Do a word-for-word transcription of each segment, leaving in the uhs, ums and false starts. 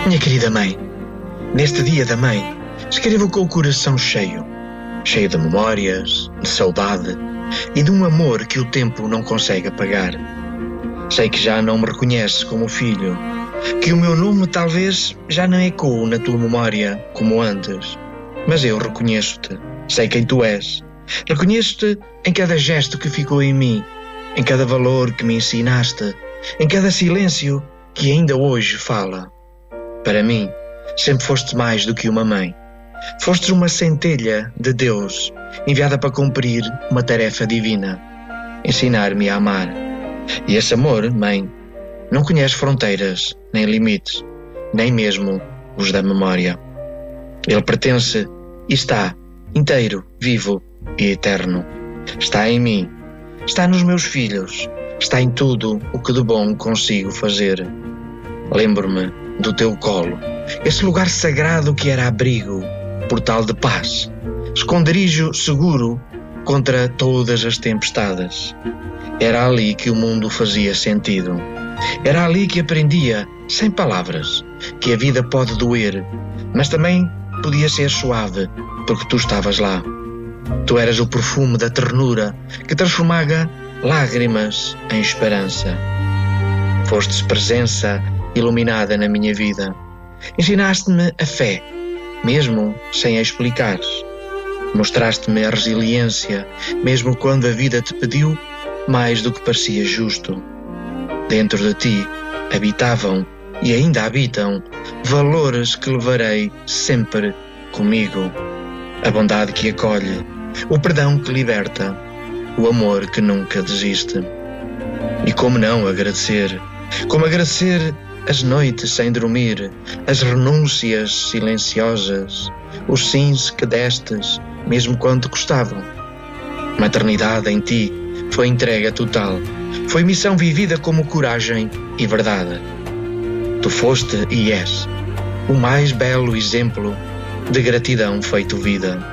Minha querida mãe, neste dia da mãe, escrevo com o coração cheio, cheio de memórias, de saudade e de um amor que o tempo não consegue apagar. Sei que já não me reconheces como filho, que o meu nome talvez já não ecoe na tua memória como antes, mas eu reconheço-te, sei quem tu és. Reconheço-te em cada gesto que ficou em mim, em cada valor que me ensinaste, em cada silêncio que ainda hoje fala. Para mim, sempre foste mais do que uma mãe. Fostes uma centelha de Deus, enviada para cumprir uma tarefa divina, ensinar-me a amar. E esse amor, mãe, não conhece fronteiras, nem limites, nem mesmo os da memória. Ele pertence e está inteiro, vivo e eterno. Está em mim, está nos meus filhos, está em tudo o que de bom consigo fazer. Lembro-me do teu colo, esse lugar sagrado que era abrigo, portal de paz, esconderijo seguro contra todas as tempestades. Era ali que o mundo fazia sentido. Era ali que aprendia, sem palavras, que a vida pode doer, mas também podia ser suave, porque tu estavas lá. Tu eras o perfume da ternura que transformava lágrimas em esperança. Fostes presença iluminada na minha vida. Ensinaste-me a fé, mesmo sem a explicares. Mostraste-me a resiliência, mesmo quando a vida te pediu mais do que parecia justo. Dentro de ti habitavam e ainda habitam valores que levarei sempre comigo. A bondade que acolhe, o perdão que liberta, o amor que nunca desiste. E como não agradecer? Como agradecer as noites sem dormir, as renúncias silenciosas, os sims que destes, mesmo quando custavam. Maternidade em ti foi entrega total, foi missão vivida como coragem e verdade. Tu foste e és o mais belo exemplo de gratidão feito vida.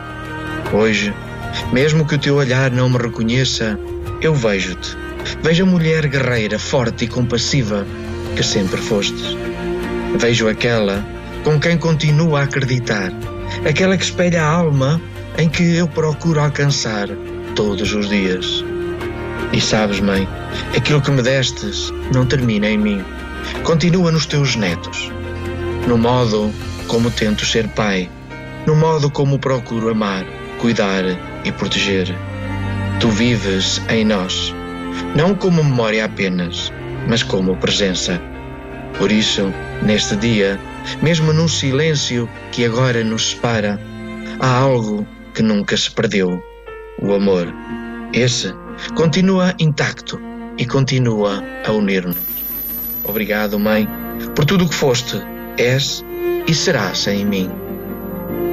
Hoje, mesmo que o teu olhar não me reconheça, eu vejo-te, vejo a mulher guerreira, forte e compassiva que sempre fostes. Vejo aquela com quem continuo a acreditar, aquela que espelha a alma em que eu procuro alcançar todos os dias. E sabes, mãe, aquilo que me destes não termina em mim, continua nos teus netos, no modo como tento ser pai, no modo como procuro amar, cuidar e proteger. Tu vives em nós, não como memória apenas, mas como presença. Por isso, neste dia, mesmo num silêncio que agora nos separa, há algo que nunca se perdeu: o amor. Esse continua intacto e continua a unir-nos. Obrigado, mãe, por tudo o que foste, és e serás em mim.